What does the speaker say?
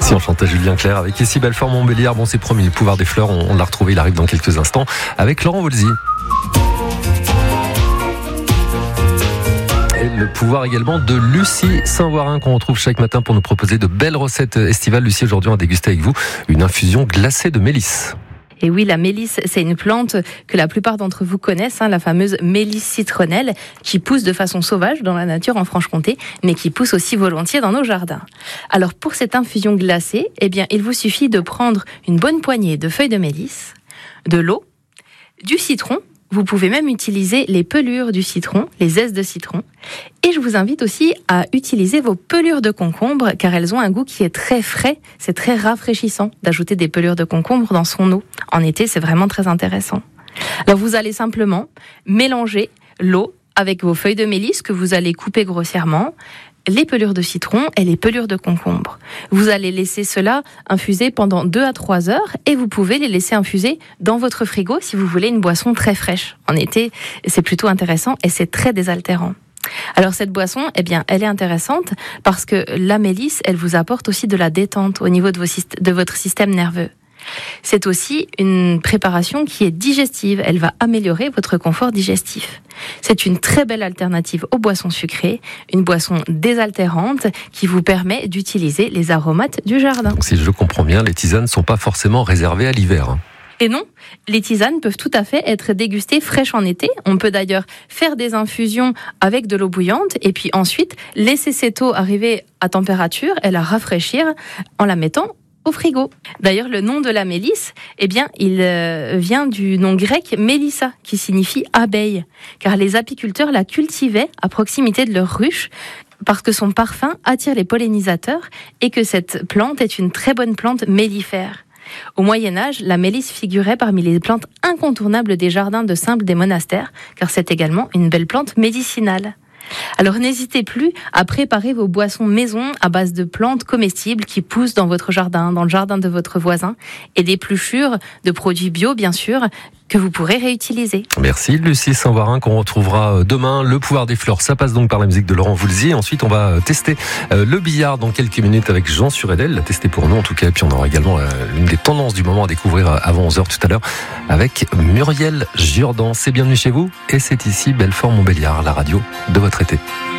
Si on chantait Julien Clerc avec ici Belfort Montbéliard. Bon, c'est promis, le pouvoir des fleurs, on l'a retrouvé, il arrive dans quelques instants avec Laurent Wolzy. Et le pouvoir également de Lucie Saint-Voirin qu'on retrouve chaque matin pour nous proposer de belles recettes estivales. Lucie, aujourd'hui on va déguster avec vous une infusion glacée de mélisse. Et oui, la mélisse, c'est une plante que la plupart d'entre vous connaissent, la fameuse mélisse citronnelle, qui pousse de façon sauvage dans la nature en Franche-Comté, mais qui pousse aussi volontiers dans nos jardins. Alors pour cette infusion glacée, il vous suffit de prendre une bonne poignée de feuilles de mélisse, de l'eau, du citron. Vous pouvez même utiliser les pelures du citron, les zestes de citron. Et je vous invite aussi à utiliser vos pelures de concombre, car elles ont un goût qui est très frais. C'est très rafraîchissant d'ajouter des pelures de concombre dans son eau. En été, c'est vraiment très intéressant. Alors vous allez simplement mélanger l'eau avec vos feuilles de mélisse que vous allez couper grossièrement, les pelures de citron et les pelures de concombre. Vous allez laisser cela infuser pendant 2 à 3 heures et vous pouvez les laisser infuser dans votre frigo si vous voulez une boisson très fraîche. En été, c'est plutôt intéressant et c'est très désaltérant. Alors cette boisson, elle est intéressante parce que la mélisse, elle vous apporte aussi de la détente au niveau de votre système nerveux. C'est aussi une préparation qui est digestive. Elle va améliorer votre confort digestif. C'est une très belle alternative aux boissons sucrées, une boisson désaltérante qui vous permet d'utiliser les aromates du jardin. Donc si je comprends bien, les tisanes ne sont pas forcément réservées à l'hiver. Et non, les tisanes peuvent tout à fait être dégustées fraîches en été. On peut d'ailleurs faire des infusions avec de l'eau bouillante et puis ensuite laisser cette eau arriver à température et la rafraîchir en la mettant au frigo. D'ailleurs, le nom de la mélisse, il vient du nom grec mélissa, qui signifie abeille, car les apiculteurs la cultivaient à proximité de leurs ruches, parce que son parfum attire les pollinisateurs et que cette plante est une très bonne plante mellifère. Au Moyen-Âge, la mélisse figurait parmi les plantes incontournables des jardins de Saintes des monastères, car c'est également une belle plante médicinale. Alors n'hésitez plus à préparer vos boissons maison à base de plantes comestibles qui poussent dans votre jardin, dans le jardin de votre voisin, et d'épluchures de produits bio, bien sûr, que vous pourrez réutiliser. Merci Lucie Saint-Voirin qu'on retrouvera demain. Le pouvoir des fleurs, ça passe donc par la musique de Laurent Wolzy. Ensuite, on va tester le billard dans quelques minutes avec Jean Suredel. L'a testé pour nous en tout cas. Et puis on aura également l'une des tendances du moment à découvrir avant 11h tout à l'heure avec Muriel Jourdan. C'est bienvenue chez vous et c'est ici Belfort Montbéliard, la radio de votre été.